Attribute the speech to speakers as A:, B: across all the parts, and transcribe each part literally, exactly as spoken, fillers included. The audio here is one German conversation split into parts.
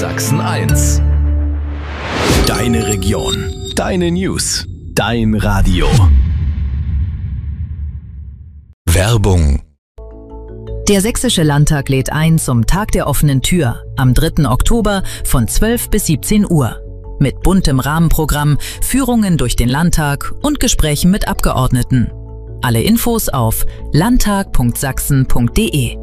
A: Sachsen eins. Deine Region, deine News, dein Radio. Werbung.
B: Der Sächsische Landtag lädt ein zum Tag der offenen Tür am dritten Oktober von zwölf bis siebzehn Uhr. Mit buntem Rahmenprogramm, Führungen durch den Landtag und Gesprächen mit Abgeordneten. Alle Infos auf landtag punkt sachsen punkt de.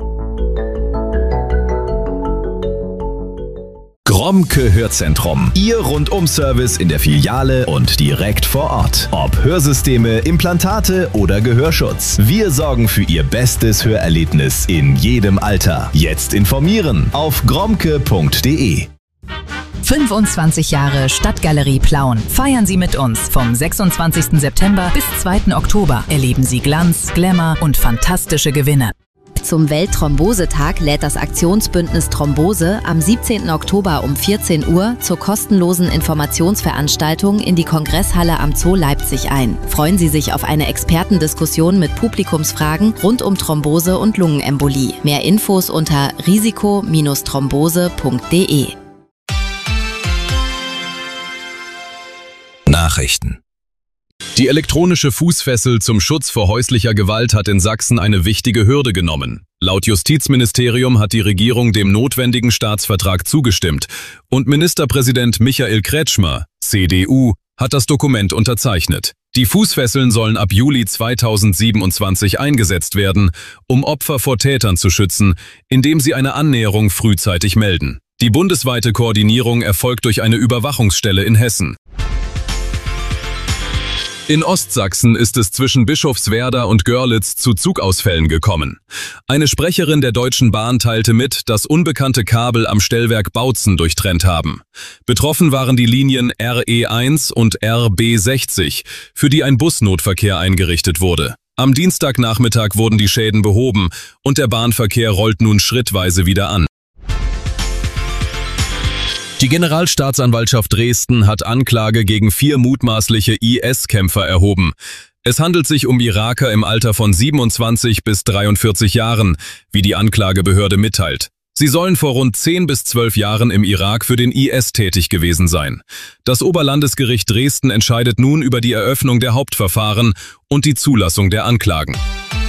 A: Gromke Hörzentrum. Ihr Rundum-Service in der Filiale und direkt vor Ort. Ob Hörsysteme, Implantate oder Gehörschutz. Wir sorgen für Ihr bestes Hörerlebnis in jedem Alter. Jetzt informieren auf gromke punkt de.
B: fünfundzwanzig Jahre Stadtgalerie Plauen. Feiern Sie mit uns. Vom sechsundzwanzigsten September bis zweiten Oktober erleben Sie Glanz, Glamour und fantastische Gewinne.
C: Zum Weltthrombosetag lädt das Aktionsbündnis Thrombose am siebzehnten Oktober um vierzehn Uhr zur kostenlosen Informationsveranstaltung in die Kongresshalle am Zoo Leipzig ein. Freuen Sie sich auf eine Expertendiskussion mit Publikumsfragen rund um Thrombose und Lungenembolie. Mehr Infos unter risiko Bindestrich thrombose punkt de.
A: Nachrichten. Die elektronische Fußfessel zum Schutz vor häuslicher Gewalt hat in Sachsen eine wichtige Hürde genommen. Laut Justizministerium hat die Regierung dem notwendigen Staatsvertrag zugestimmt und Ministerpräsident Michael Kretschmer, C D U, hat das Dokument unterzeichnet. Die Fußfesseln sollen ab Juli zweitausendsiebenundzwanzig eingesetzt werden, um Opfer vor Tätern zu schützen, indem sie eine Annäherung frühzeitig melden. Die bundesweite Koordinierung erfolgt durch eine Überwachungsstelle in Hessen. In Ostsachsen ist es zwischen Bischofswerda und Görlitz zu Zugausfällen gekommen. Eine Sprecherin der Deutschen Bahn teilte mit, dass unbekannte Kabel am Stellwerk Bautzen durchtrennt haben. Betroffen waren die Linien R E eins und R B sechzig, für die ein Busnotverkehr eingerichtet wurde. Am Dienstagnachmittag wurden die Schäden behoben und der Bahnverkehr rollt nun schrittweise wieder an. Die Generalstaatsanwaltschaft Dresden hat Anklage gegen vier mutmaßliche I S-Kämpfer erhoben. Es handelt sich um Iraker im Alter von siebenundzwanzig bis dreiundvierzig Jahren, wie die Anklagebehörde mitteilt. Sie sollen vor rund zehn bis zwölf Jahren im Irak für den I S tätig gewesen sein. Das Oberlandesgericht Dresden entscheidet nun über die Eröffnung der Hauptverfahren und die Zulassung der Anklagen.